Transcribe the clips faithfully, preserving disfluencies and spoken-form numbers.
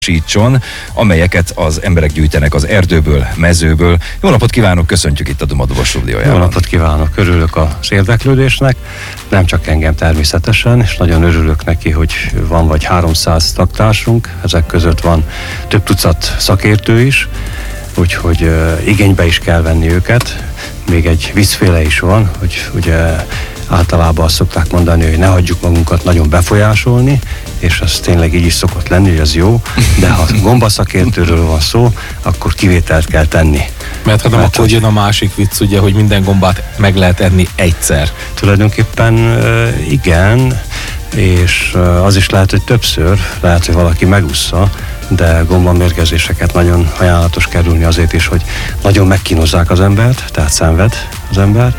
Sítson, amelyeket az emberek gyűjtenek az erdőből, mezőből. Jó napot kívánok, köszöntjük itt a Domadova stúdiójában. Jó napot kívánok, örülök az érdeklődésnek, nem csak engem természetesen, és nagyon örülök neki, hogy van vagy háromszáz tagtársunk, ezek között van több tucat szakértő is, úgyhogy uh, igénybe is kell venni őket. Még egy viccféle is van, hogy ugye általában azt szokták mondani, hogy ne hagyjuk magunkat nagyon befolyásolni, és az tényleg így is szokott lenni, hogy ez jó, de ha gombaszakértőről van szó, akkor kivételt kell tenni. Mert ha nem, akkor jön a másik vicc, ugye, hogy minden gombát meg lehet enni egyszer. Tulajdonképpen igen, és az is lehet, hogy többször, lehet, hogy valaki megússza, de gombamérgezéseket nagyon ajánlatos kerülni azért is, hogy nagyon megkínozzák az embert, tehát szenved az ember.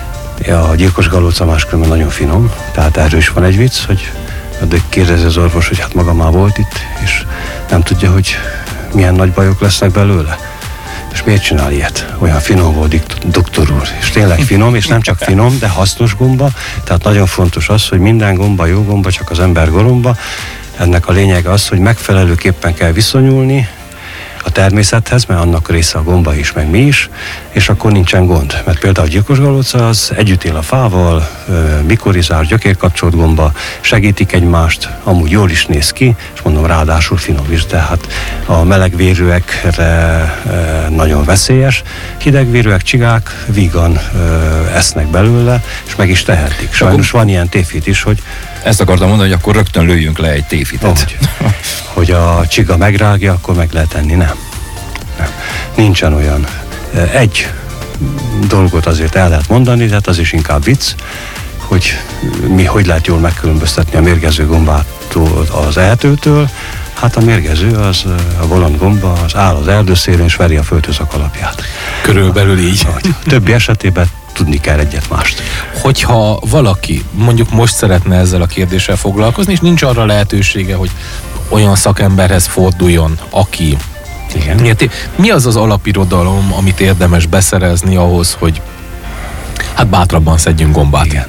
A gyilkos galóca máskülönben nagyon finom, tehát erről is van egy vicc, hogy addig kérdezi az orvos, hogy hát maga már volt itt, és nem tudja, hogy milyen nagy bajok lesznek belőle. És miért csinál ilyet? Olyan finom volt, doktor úr. És tényleg finom, és nem csak finom, de hasznos gomba. Tehát nagyon fontos az, hogy minden gomba jó gomba, csak az ember goromba. Ennek a lényege az, hogy megfelelőképpen kell viszonyulni a természethez, mert annak része a gomba is, meg mi is, és akkor nincsen gond. Mert például a gyilkos galóca az együtt él a fával, mikorizál, gyökérkapcsolt gomba, segítik egymást, amúgy jól is néz ki, és mondom, ráadásul finom is, de hát a melegvérűekre nagyon veszélyes. Hidegvérűek, csigák vígan esznek belőle, és meg is tehetik. Sajnos van ilyen tévhit is, hogy ezt akartam mondani, hogy akkor rögtön lőjünk le egy tévhitet. Hogy, hogy a csiga megrágja, akkor meg lehet enni. Nem. Nem. Nincsen olyan. Egy dolgot azért el lehet mondani, de hát az is inkább vicc, hogy mi hogy lehet jól megkülönböztetni a mérgező gombától az ehetőtől. Hát a mérgező, az a bolond gomba, az áll az erdőszélén, és veri a földhöz a kalapját. Körülbelül így. Többi esetében tudni kell egyet mást. Hogyha valaki mondjuk most szeretne ezzel a kérdéssel foglalkozni, és nincs arra lehetősége, hogy olyan szakemberhez forduljon, aki... Igen. Mi az az alapirodalom, amit érdemes beszerezni ahhoz, hogy hát bátrabban szedjünk gombát? Igen.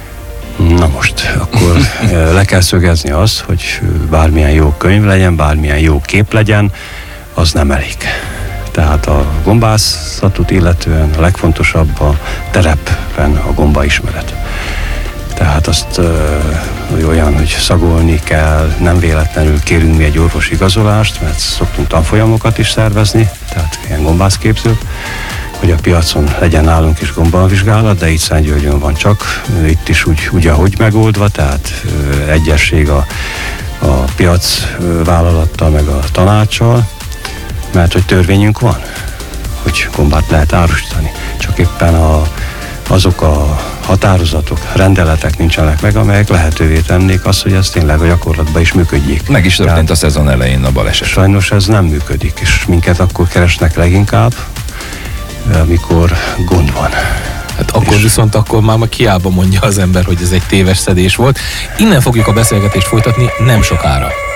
Na most, akkor le kell szögezni azt, hogy bármilyen jó könyv legyen, bármilyen jó kép legyen, az nem elég. Tehát a gombászatot illetően a legfontosabb a terepben a gomba ismeret. Tehát azt ö, olyan, hogy szagolni kell, nem véletlenül kérünk mi egy orvosi igazolást, mert szoktunk tanfolyamokat is szervezni, tehát ilyen gombászképzők, hogy a piacon legyen nálunk is gombavizsgálat, de itt Szentgyörgyön van csak, itt is úgy, úgy ahogy megoldva, tehát ö, egyesség a, a piac vállalattal meg a tanácssal, mert hogy törvényünk van, hogy gombát lehet árusítani. Csak éppen a, azok a határozatok, rendeletek nincsenek meg, amelyek lehetővé tennék azt, hogy ez tényleg a gyakorlatban is működjék. Meg is történt Tehát, a szezon elején a baleset. Sajnos ez nem működik, és minket akkor keresnek leginkább, amikor gond van. Hát akkor és... viszont akkor már kiállva mondja az ember, hogy ez egy téves szedés volt. Innen fogjuk a beszélgetést folytatni nem sokára.